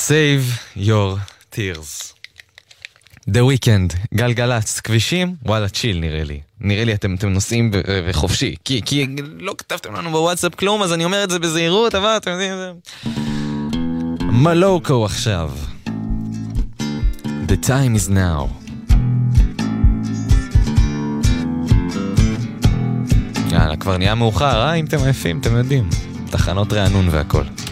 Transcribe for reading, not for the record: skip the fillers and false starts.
Save your tears. The Weeknd, גלגלץ, כבישים, וואלה, צ'יל נראה לי. נראה לי אתם נוסעים וחופשי. כי לא כתבתם לנו בוואטסאפ כלום, אז אני אומר את זה בזהירות, אבל אתם יודעים זה. מלוקו עכשיו. The time is now. יאללה, כבר נהיה מאוחר, אם אתם עייפים, אתם יודעים. תחנות רענון והכל.